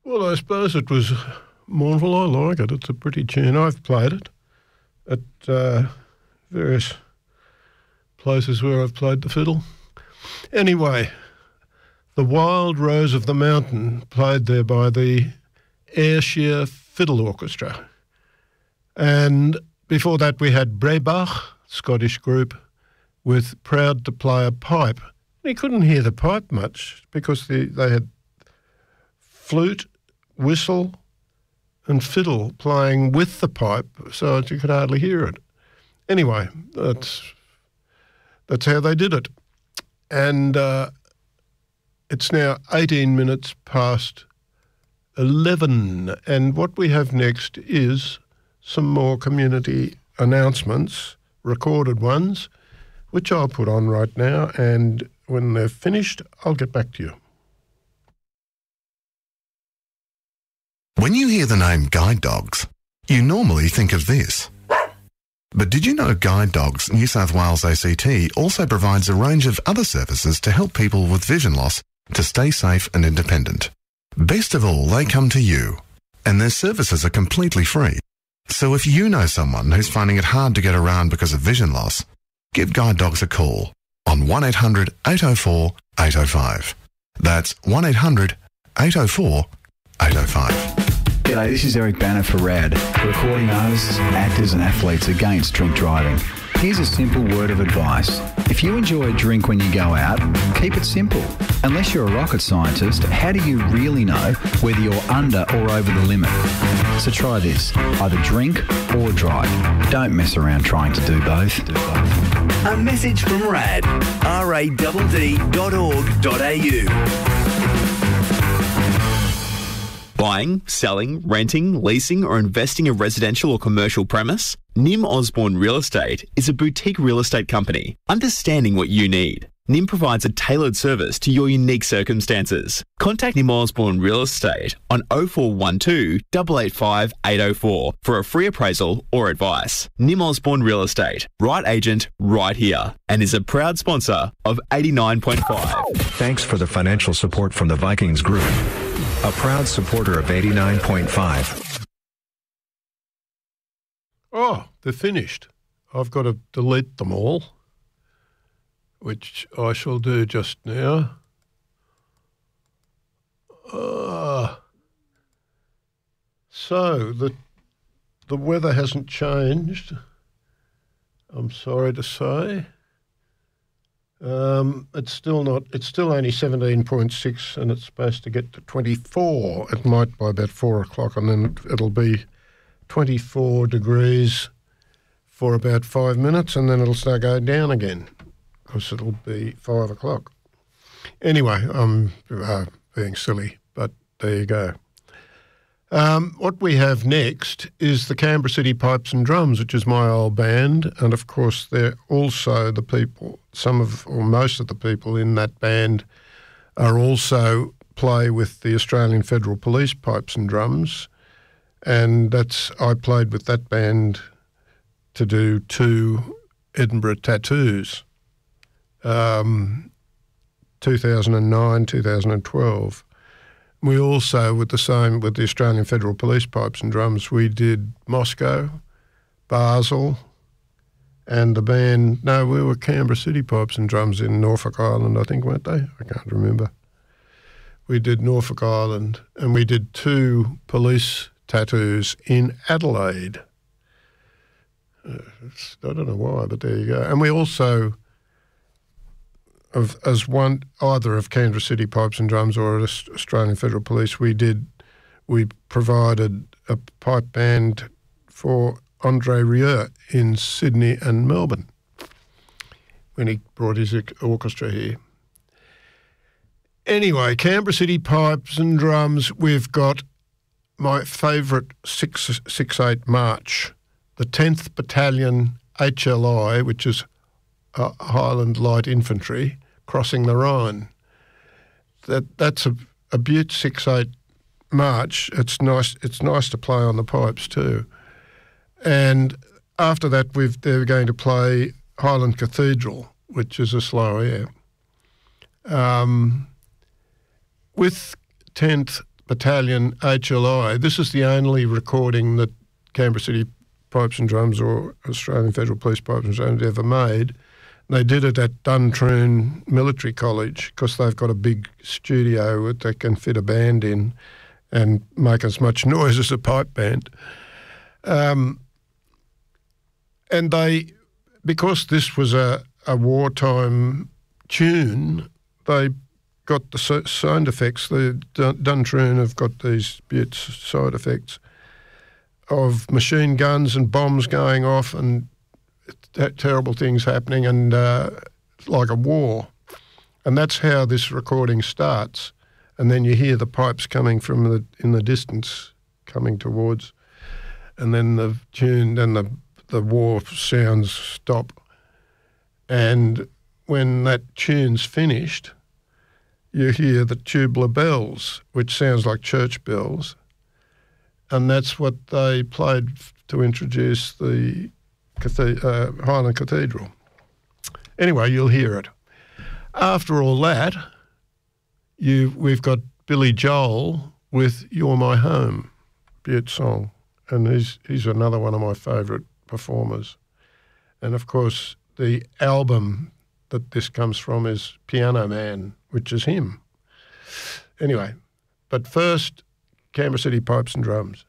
Well, I suppose it was mournful. I like it. It's a pretty tune. I've played it at various places where I've played the fiddle. Anyway, The Wild Rose of the Mountain, played there by the Ayrshire Fiddle Orchestra. And before that we had Breabach, Scottish group, with Proud to Play a Pipe. You couldn't hear the pipe much because they had flute, whistle and fiddle playing with the pipe, so you could hardly hear it. Anyway, that's how they did it. And it's now 18 minutes past 11, and what we have next is some more community announcements, recorded ones, which I'll put on right now, and when they're finished, I'll get back to you. When you hear the name Guide Dogs, you normally think of this. But did you know Guide Dogs New South Wales ACT also provides a range of other services to help people with vision loss to stay safe and independent? Best of all, they come to you, and their services are completely free. So if you know someone who's finding it hard to get around because of vision loss, give Guide Dogs a call on 1800 804 805. That's 1800 804 805. G'day, this is Eric Banner for RAD, recording artists, actors and athletes against drink driving. Here's a simple word of advice. If you enjoy a drink when you go out, keep it simple. Unless you're a rocket scientist, how do you really know whether you're under or over the limit? So try this. Either drink or drive. Don't mess around trying to do both. A message from RAD. radd.org.au. Buying, selling, renting, leasing or investing a residential or commercial premise? Nim Osborne Real Estate is a boutique real estate company, understanding what you need. Nim provides a tailored service to your unique circumstances. Contact Nim Osborne Real Estate on 0412 885 804 for a free appraisal or advice. Nim Osborne Real Estate, right agent, right here, and is a proud sponsor of 89.5. Thanks for the financial support from the Vikings Group, a proud supporter of 89.5. Oh, they're finished. I've got to delete them all, which I shall do just now. So the weather hasn't changed, I'm sorry to say. It's still only 17.6 and it's supposed to get to 24. It might by about 4 o'clock and then it'll be 24 degrees for about 5 minutes and then it'll start going down again because it'll be 5 o'clock. Anyway, I'm being silly, but there you go. What we have next is the Canberra City Pipes and Drums, which is my old band, and of course they're also the people, most of the people in that band are also play with the Australian Federal Police Pipes and Drums, and I played with that band to do 2 Edinburgh Tattoos, 2009, 2012. We also, with the Australian Federal Police Pipes and Drums, we did Moscow, Basel, and we were Canberra City Pipes and Drums in Norfolk Island, I think, weren't they? I can't remember. We did Norfolk Island, and we did 2 police tattoos in Adelaide. I don't know why, but there you go. And we also, either of Canberra City Pipes and Drums or Australian Federal Police, we provided a pipe band for Andre Rieu in Sydney and Melbourne when he brought his orchestra here. Anyway, Canberra City Pipes and Drums, we've got my favourite 6/8 March, the 10th Battalion HLI, which is Highland Light Infantry, crossing the Rhine. That's a Butte 6/8 march. It's nice to play on the pipes too. And after that, they're going to play Highland Cathedral, which is a slow air. With 10th Battalion HLI. This is the only recording that Canberra City Pipes and Drums or Australian Federal Police Pipes and Drums ever made. They did it at Duntroon Military College because they've got a big studio that they can fit a band in and make as much noise as a pipe band. And they, because this was a wartime tune, they got the sound effects. The Duntroon have got these Butts side effects of machine guns and bombs going off and terrible things happening and like a war. And that's how this recording starts. And then you hear the pipes coming from in the distance coming towards, and then the tune, then the war sounds stop. And when that tune's finished, you hear the tubular bells, which sounds like church bells. And that's what they played to introduce the Highland Cathedral. Anyway, you'll hear it. After all that, we've got Billy Joel with You're My Home, Butte song. And he's another one of my favourite performers. And of course, the album that this comes from is Piano Man, which is him. Anyway, but first, Canberra City Pipes and Drums.